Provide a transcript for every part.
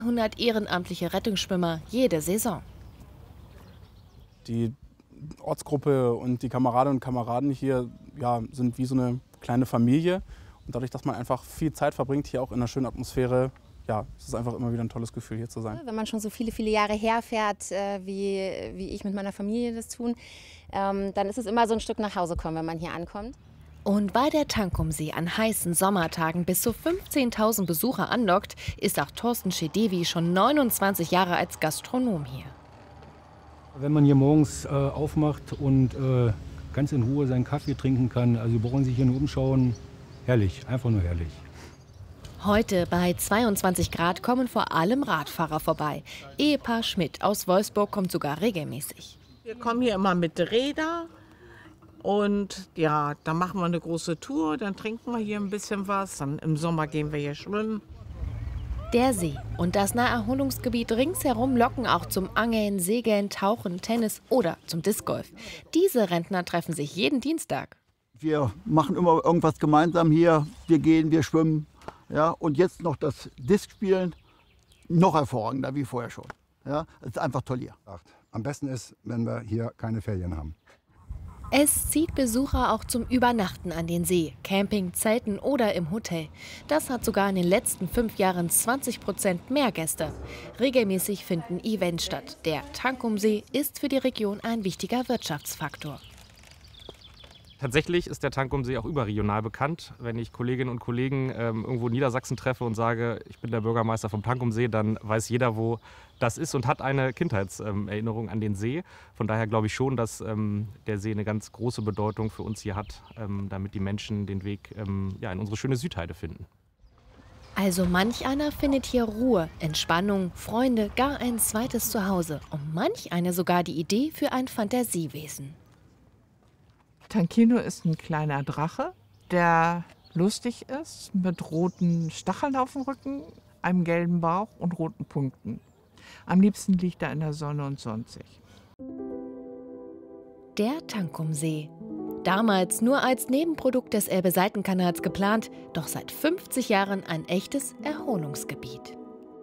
100 ehrenamtliche Rettungsschwimmer jede Saison. Die Ortsgruppe und die Kameradinnen und Kameraden hier sind wie so eine kleine Familie. Und dadurch, dass man einfach viel Zeit verbringt, hier auch in einer schönen Atmosphäre, es ist einfach immer wieder ein tolles Gefühl, hier zu sein. Wenn man schon so viele, viele Jahre herfährt, wie ich mit meiner Familie das tun, dann ist es immer so ein Stück nach Hause kommen, wenn man hier ankommt. Und weil der Tankumsee an heißen Sommertagen bis zu 15.000 Besucher anlockt, ist auch Thorsten Schedevi schon 29 Jahre als Gastronom hier. Wenn man hier morgens aufmacht und ganz in Ruhe seinen Kaffee trinken kann, also Sie brauchen sich hier nur umschauen, herrlich, einfach nur herrlich. Heute bei 22 Grad kommen vor allem Radfahrer vorbei. Ehepaar Schmidt aus Wolfsburg kommt sogar regelmäßig. Wir kommen hier immer mit Rädern. Und dann machen wir eine große Tour, dann trinken wir hier ein bisschen was. Dann im Sommer gehen wir hier schwimmen. Der See und das Naherholungsgebiet ringsherum locken auch zum Angeln, Segeln, Tauchen, Tennis oder zum Discgolf. Diese Rentner treffen sich jeden Dienstag. Wir machen immer irgendwas gemeinsam hier. Wir gehen, wir schwimmen. Ja, und jetzt noch das Discspielen, noch hervorragender wie vorher schon. Ja, es ist einfach toll hier. Am besten ist, wenn wir hier keine Ferien haben. Es zieht Besucher auch zum Übernachten an den See, Camping, Zelten oder im Hotel. Das hat sogar in den letzten 5 Jahren 20% mehr Gäste. Regelmäßig finden Events statt. Der Tankumsee ist für die Region ein wichtiger Wirtschaftsfaktor. Tatsächlich ist der Tankumsee auch überregional bekannt. Wenn ich Kolleginnen und Kollegen irgendwo in Niedersachsen treffe und sage, ich bin der Bürgermeister vom Tankumsee, dann weiß jeder, wo das ist und hat eine Kindheitserinnerung an den See. Von daher glaube ich schon, dass der See eine ganz große Bedeutung für uns hier hat, damit die Menschen den Weg in unsere schöne Südheide finden. Also manch einer findet hier Ruhe, Entspannung, Freunde, gar ein zweites Zuhause. Und manch einer sogar die Idee für ein Fantasiewesen. Tankino ist ein kleiner Drache, der lustig ist, mit roten Stacheln auf dem Rücken, einem gelben Bauch und roten Punkten. Am liebsten liegt er in der Sonne und sonnt sich. Der Tankumsee. Damals nur als Nebenprodukt des Elbe-Seitenkanals geplant, doch seit 50 Jahren ein echtes Erholungsgebiet.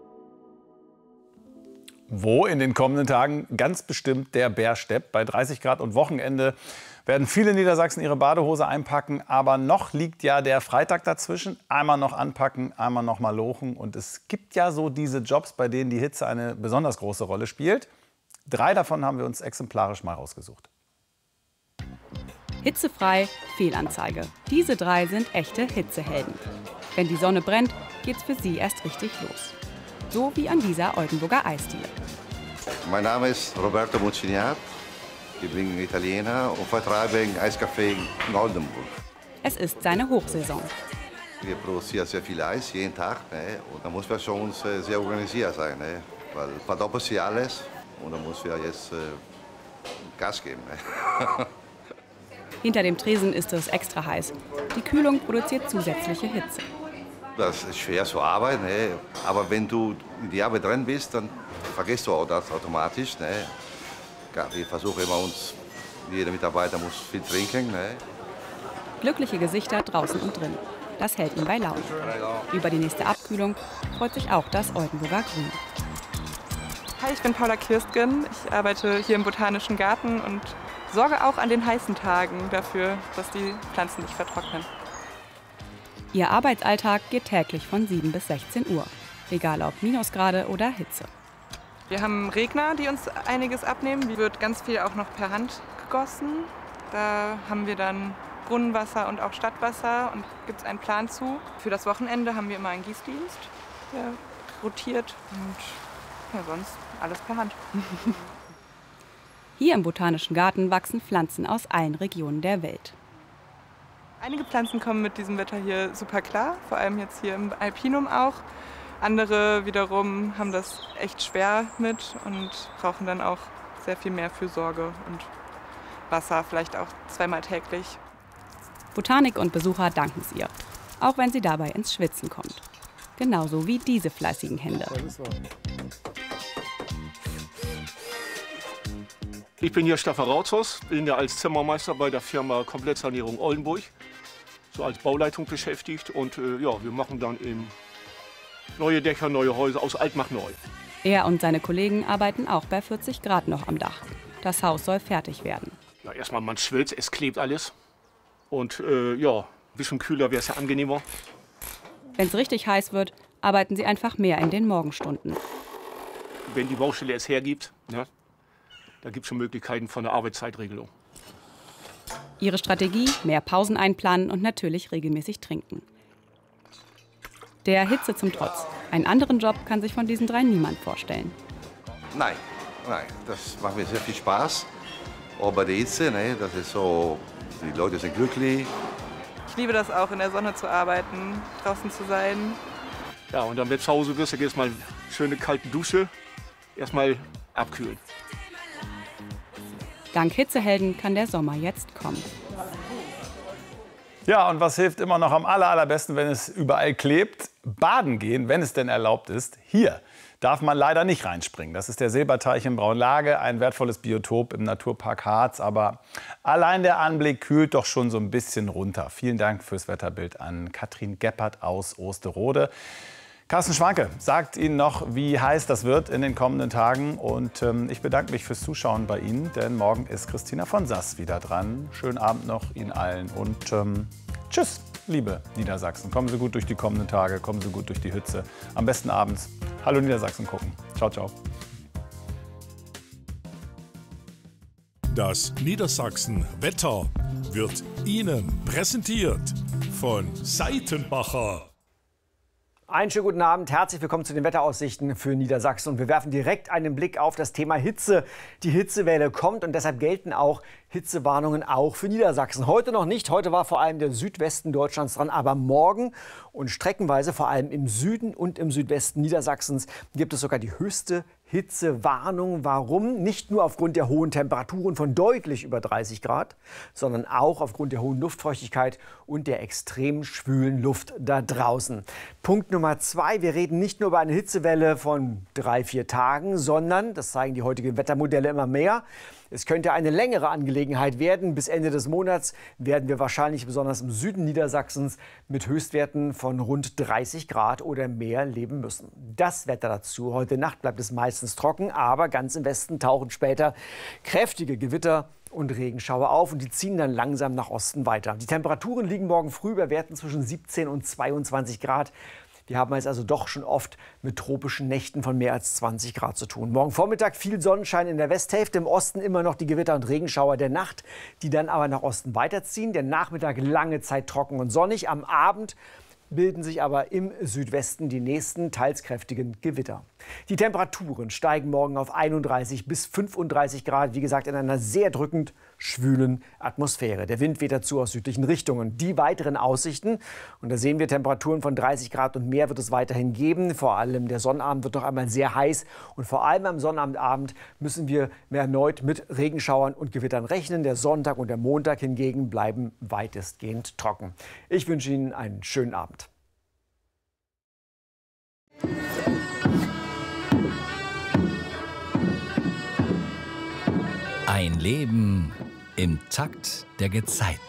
Wo in den kommenden Tagen? Ganz bestimmt der Bärstepp. Bei 30 Grad und Wochenende werden viele Niedersachsen ihre Badehose einpacken. Aber noch liegt ja der Freitag dazwischen. Einmal noch anpacken, einmal noch mal lochen. Und es gibt ja so diese Jobs, bei denen die Hitze eine besonders große Rolle spielt. 3 davon haben wir uns exemplarisch mal rausgesucht. Hitzefrei, Fehlanzeige. Diese 3 sind echte Hitzehelden. Wenn die Sonne brennt, geht's für sie erst richtig los. So wie an dieser Oldenburger Eisdiele. Mein Name ist Roberto Muciniat. Ich bin Italiener und vertreibe ein Eiscafé in Oldenburg. Es ist seine Hochsaison. Wir produzieren sehr viel Eis, jeden Tag. Ne? Und da muss man schon sehr organisiert sein. Ne? Weil verdoppelt sich alles und da muss wir jetzt Gas geben. Ne? Hinter dem Tresen ist es extra heiß. Die Kühlung produziert zusätzliche Hitze. Das ist schwer zu arbeiten, ne? Aber wenn du in die Arbeit drin bist, dann vergisst du auch das automatisch. Ne? Wir versuchen immer, jeder Mitarbeiter muss viel trinken. Ne? Glückliche Gesichter draußen und drin. Das hält ihn bei Laune. Über die nächste Abkühlung freut sich auch das Oldenburger Grün. Hi, ich bin Paula Kirstgen. Ich arbeite hier im Botanischen Garten und sorge auch an den heißen Tagen dafür, dass die Pflanzen nicht vertrocknen. Ihr Arbeitsalltag geht täglich von 7 bis 16 Uhr, egal ob Minusgrade oder Hitze. Wir haben Regner, die uns einiges abnehmen. Wie wird ganz viel auch noch per Hand gegossen. Da haben wir dann Brunnenwasser und auch Stadtwasser und gibt es einen Plan zu. Für das Wochenende haben wir immer einen Gießdienst, der rotiert und sonst alles per Hand. Hier im Botanischen Garten wachsen Pflanzen aus allen Regionen der Welt. Einige Pflanzen kommen mit diesem Wetter hier super klar, vor allem jetzt hier im Alpinum auch. Andere wiederum haben das echt schwer mit und brauchen dann auch sehr viel mehr Fürsorge und Wasser, vielleicht auch 2-mal täglich. Botanik und Besucher danken es ihr, auch wenn sie dabei ins Schwitzen kommt. Genauso wie diese fleißigen Hände. Ich bin hier Stefan Rautzhaus, bin ja als Zimmermeister bei der Firma Komplettsanierung Oldenburg, so als Bauleitung beschäftigt und wir machen dann im Neue Dächer, neue Häuser, aus alt macht neu. Er und seine Kollegen arbeiten auch bei 40 Grad noch am Dach. Das Haus soll fertig werden. Ja, erstmal, man schwitzt, es klebt alles. Und ja, ein bisschen kühler wäre es ja angenehmer. Wenn es richtig heiß wird, arbeiten sie einfach mehr in den Morgenstunden. Wenn die Baustelle es hergibt, ne, da gibt es schon Möglichkeiten von der Arbeitszeitregelung. Ihre Strategie: mehr Pausen einplanen und natürlich regelmäßig trinken. Der Hitze zum Trotz. Einen anderen Job kann sich von diesen drei niemand vorstellen. Nein, das macht mir sehr viel Spaß. Auch bei der Hitze, ne, das ist so, die Leute sind glücklich. Ich liebe das auch, in der Sonne zu arbeiten, draußen zu sein. Ja, und dann, wenn du zu Hause bist, dann gehst du mal schöne kalte Dusche, erstmal abkühlen. Dank Hitzehelden kann der Sommer jetzt kommen. Ja, und was hilft immer noch am allerbesten, wenn es überall klebt? Baden gehen, wenn es denn erlaubt ist. Hier darf man leider nicht reinspringen. Das ist der Silberteich in Braunlage, ein wertvolles Biotop im Naturpark Harz. Aber allein der Anblick kühlt doch schon so ein bisschen runter. Vielen Dank fürs Wetterbild an Katrin Geppert aus Osterode. Carsten Schwanke sagt Ihnen noch, wie heiß das wird in den kommenden Tagen. Und ich bedanke mich fürs Zuschauen bei Ihnen, denn morgen ist Christina von Sass wieder dran. Schönen Abend noch Ihnen allen und tschüss, liebe Niedersachsen. Kommen Sie gut durch die kommenden Tage, kommen Sie gut durch die Hitze. Am besten abends Hallo Niedersachsen gucken. Ciao, ciao. Das Niedersachsen Wetter wird Ihnen präsentiert von Seitenbacher. Einen schönen guten Abend, herzlich willkommen zu den Wetteraussichten für Niedersachsen. Und wir werfen direkt einen Blick auf das Thema Hitze. Die Hitzewelle kommt und deshalb gelten auch Hitzewarnungen auch für Niedersachsen. Heute noch nicht, heute war vor allem der Südwesten Deutschlands dran, aber morgen und streckenweise vor allem im Süden und im Südwesten Niedersachsens gibt es sogar die höchste Hitzewarnung. Warum? Nicht nur aufgrund der hohen Temperaturen von deutlich über 30 Grad, sondern auch aufgrund der hohen Luftfeuchtigkeit und der extrem schwülen Luft da draußen. Punkt Nummer 2, wir reden nicht nur über eine Hitzewelle von 3-4 Tagen, sondern, das zeigen die heutigen Wettermodelle immer mehr, es könnte eine längere Angelegenheit werden. Bis Ende des Monats werden wir wahrscheinlich besonders im Süden Niedersachsens mit Höchstwerten von rund 30 Grad oder mehr leben müssen. Das Wetter dazu. Heute Nacht bleibt es meistens trocken, aber ganz im Westen tauchen später kräftige Gewitter und Regenschauer auf und die ziehen dann langsam nach Osten weiter. Die Temperaturen liegen morgen früh bei Werten zwischen 17 und 22 Grad. Wir haben es also doch schon oft mit tropischen Nächten von mehr als 20 Grad zu tun. Morgen Vormittag viel Sonnenschein in der Westhälfte, im Osten immer noch die Gewitter und Regenschauer der Nacht, die dann aber nach Osten weiterziehen. Der Nachmittag lange Zeit trocken und sonnig. Am Abend bilden sich aber im Südwesten die nächsten teils kräftigen Gewitter. Die Temperaturen steigen morgen auf 31 bis 35 Grad, wie gesagt in einer sehr drückend schwülen Atmosphäre. Der Wind weht dazu aus südlichen Richtungen. Die weiteren Aussichten, und da sehen wir Temperaturen von 30 Grad und mehr wird es weiterhin geben. Vor allem der Sonnabend wird noch einmal sehr heiß und vor allem am Sonnabendabend müssen wir erneut mit Regenschauern und Gewittern rechnen. Der Sonntag und der Montag hingegen bleiben weitestgehend trocken. Ich wünsche Ihnen einen schönen Abend. Ein Leben im Takt der Gezeiten.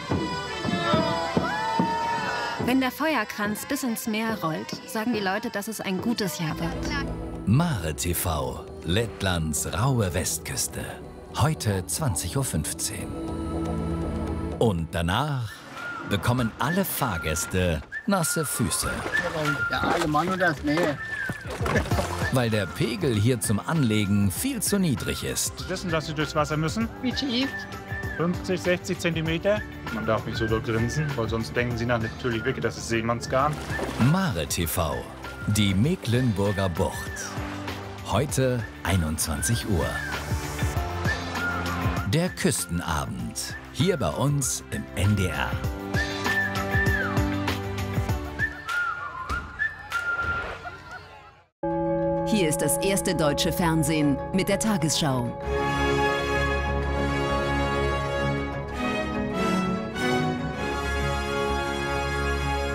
Wenn der Feuerkranz bis ins Meer rollt, sagen die Leute, dass es ein gutes Jahr wird. Mare TV, Lettlands raue Westküste. Heute 20:15 Uhr. Und danach bekommen alle Fahrgäste nasse Füße. Der alte Mann und das Meer. Weil der Pegel hier zum Anlegen viel zu niedrig ist. Sie wissen, dass Sie durchs Wasser müssen? Wie tief? 50, 60 Zentimeter. Man darf nicht so doll grinsen, weil sonst denken Sie natürlich wirklich, das ist Seemannsgarn. Mare TV, die Mecklenburger Bucht. Heute 21 Uhr. Der Küstenabend. Hier bei uns im NDR. Hier ist das erste deutsche Fernsehen mit der Tagesschau.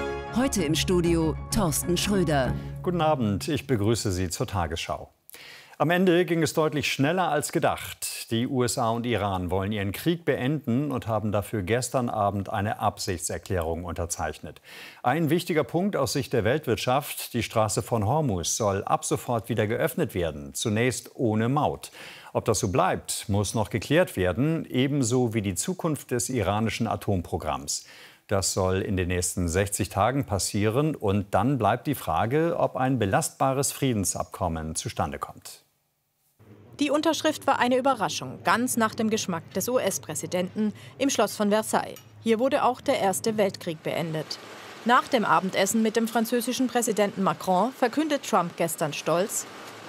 Heute im Studio Thorsten Schröder. Guten Abend, ich begrüße Sie zur Tagesschau. Am Ende ging es deutlich schneller als gedacht. Die USA und Iran wollen ihren Krieg beenden und haben dafür gestern Abend eine Absichtserklärung unterzeichnet. Ein wichtiger Punkt aus Sicht der Weltwirtschaft: Die Straße von Hormuz soll ab sofort wieder geöffnet werden, zunächst ohne Maut. Ob das so bleibt, muss noch geklärt werden, ebenso wie die Zukunft des iranischen Atomprogramms. Das soll in den nächsten 60 Tagen passieren, und dann bleibt die Frage, ob ein belastbares Friedensabkommen zustande kommt. Die Unterschrift war eine Überraschung, ganz nach dem Geschmack des US-Präsidenten im Schloss von Versailles. Hier wurde auch der Erste Weltkrieg beendet. Nach dem Abendessen mit dem französischen Präsidenten Macron verkündet Trump gestern stolz: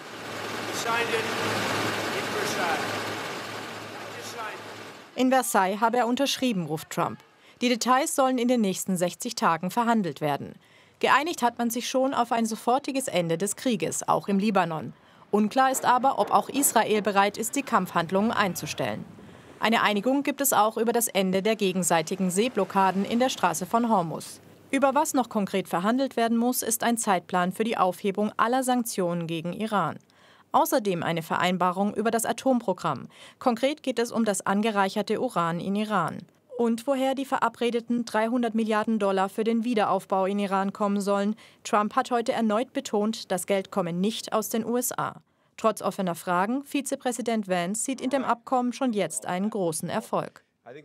In Versailles habe er unterschrieben, ruft Trump. Die Details sollen in den nächsten 60 Tagen verhandelt werden. Geeinigt hat man sich schon auf ein sofortiges Ende des Krieges, auch im Libanon. Unklar ist aber, ob auch Israel bereit ist, die Kampfhandlungen einzustellen. Eine Einigung gibt es auch über das Ende der gegenseitigen Seeblockaden in der Straße von Hormuz. Über was noch konkret verhandelt werden muss, ist ein Zeitplan für die Aufhebung aller Sanktionen gegen Iran. Außerdem eine Vereinbarung über das Atomprogramm. Konkret geht es um das angereicherte Uran in Iran. Und woher die verabredeten 300 Milliarden $ für den Wiederaufbau in Iran kommen sollen. Trump hat heute erneut betont, das Geld komme nicht aus den USA. Trotz offener Fragen, Vizepräsident Vance sieht in dem Abkommen schon jetzt einen großen Erfolg.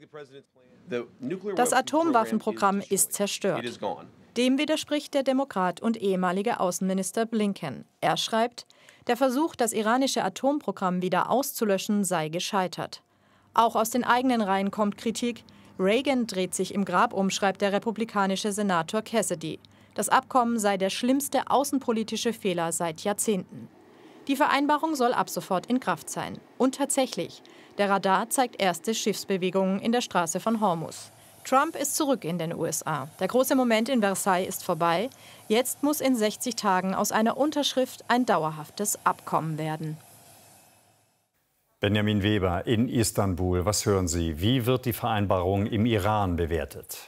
Das Atomwaffenprogramm ist zerstört. Dem widerspricht der Demokrat und ehemalige Außenminister Blinken. Er schreibt, der Versuch, das iranische Atomprogramm wieder auszulöschen, sei gescheitert. Auch aus den eigenen Reihen kommt Kritik. Reagan dreht sich im Grab um, schreibt der republikanische Senator Cassidy. Das Abkommen sei der schlimmste außenpolitische Fehler seit Jahrzehnten. Die Vereinbarung soll ab sofort in Kraft sein. Und tatsächlich, der Radar zeigt erste Schiffsbewegungen in der Straße von Hormuz. Trump ist zurück in den USA. Der große Moment in Versailles ist vorbei. Jetzt muss in 60 Tagen aus einer Unterschrift ein dauerhaftes Abkommen werden. Benjamin Weber in Istanbul. Was hören Sie? Wie wird die Vereinbarung im Iran bewertet?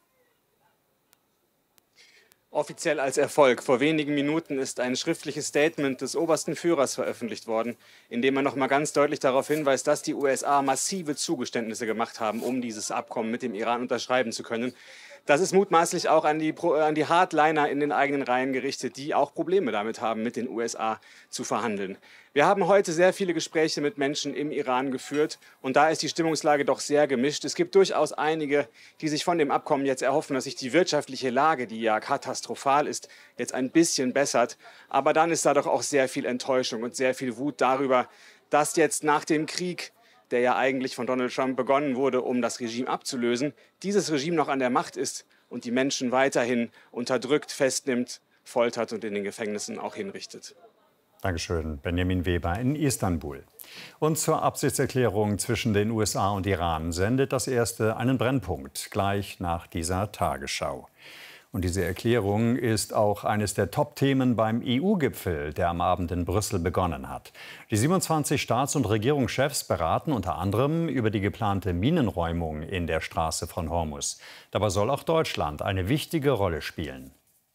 Offiziell als Erfolg. Vor wenigen Minuten ist ein schriftliches Statement des obersten Führers veröffentlicht worden, in dem er noch mal ganz deutlich darauf hinweist, dass die USA massive Zugeständnisse gemacht haben, um dieses Abkommen mit dem Iran unterschreiben zu können. Das ist mutmaßlich auch an die Hardliner in den eigenen Reihen gerichtet, die auch Probleme damit haben, mit den USA zu verhandeln. Wir haben heute sehr viele Gespräche mit Menschen im Iran geführt, und da ist die Stimmungslage doch sehr gemischt. Es gibt durchaus einige, die sich von dem Abkommen jetzt erhoffen, dass sich die wirtschaftliche Lage, die ja katastrophal ist, jetzt ein bisschen bessert. Aber dann ist da doch auch sehr viel Enttäuschung und sehr viel Wut darüber, dass jetzt nach dem Krieg, der ja eigentlich von Donald Trump begonnen wurde, um das Regime abzulösen, dieses Regime noch an der Macht ist und die Menschen weiterhin unterdrückt, festnimmt, foltert und in den Gefängnissen auch hinrichtet. Dankeschön, Benjamin Weber in Istanbul. Und zur Absichtserklärung zwischen den USA und Iran sendet das Erste einen Brennpunkt, gleich nach dieser Tagesschau. Und diese Erklärung ist auch eines der Top-Themen beim EU-Gipfel, der am Abend in Brüssel begonnen hat. Die 27 Staats- und Regierungschefs beraten unter anderem über die geplante Minenräumung in der Straße von Hormuz. Dabei soll auch Deutschland eine wichtige Rolle spielen.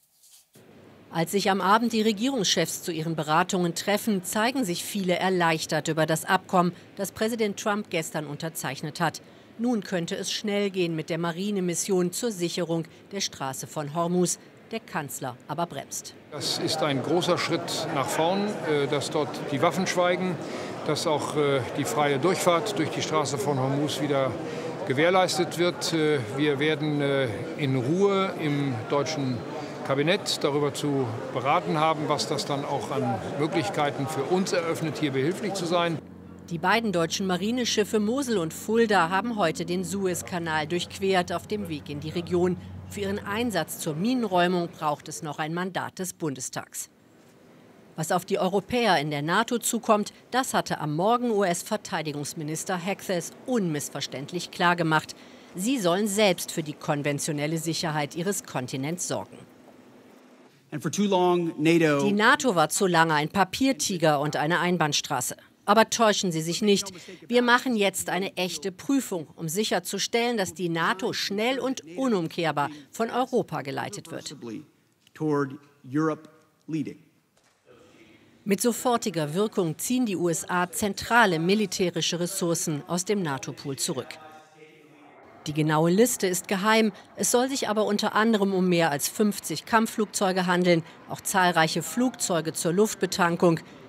Als sich am Abend die Regierungschefs zu ihren Beratungen treffen, zeigen sich viele erleichtert über das Abkommen, das Präsident Trump gestern unterzeichnet hat. Nun könnte es schnell gehen mit der Marinemission zur Sicherung der Straße von Hormuz. Der Kanzler aber bremst. Das ist ein großer Schritt nach vorn, dass dort die Waffen schweigen, dass auch die freie Durchfahrt durch die Straße von Hormuz wieder gewährleistet wird. Wir werden in Ruhe im deutschen Kabinett darüber zu beraten haben, was das dann auch an Möglichkeiten für uns eröffnet, hier behilflich zu sein. Die beiden deutschen Marineschiffe Mosel und Fulda haben heute den Suezkanal durchquert auf dem Weg in die Region. Für ihren Einsatz zur Minenräumung braucht es noch ein Mandat des Bundestags. Was auf die Europäer in der NATO zukommt, das hatte am Morgen US-Verteidigungsminister Hegseth unmissverständlich klargemacht. Sie sollen selbst für die konventionelle Sicherheit ihres Kontinents sorgen. Die NATO war zu lange ein Papiertiger und eine Einbahnstraße. Aber täuschen Sie sich nicht. Wir machen jetzt eine echte Prüfung, um sicherzustellen, dass die NATO schnell und unumkehrbar von Europa geleitet wird. Mit sofortiger Wirkung ziehen die USA zentrale militärische Ressourcen aus dem NATO-Pool zurück. Die genaue Liste ist geheim. Es soll sich aber unter anderem um mehr als 50 Kampfflugzeuge handeln, auch zahlreiche Flugzeuge zur Luftbetankung.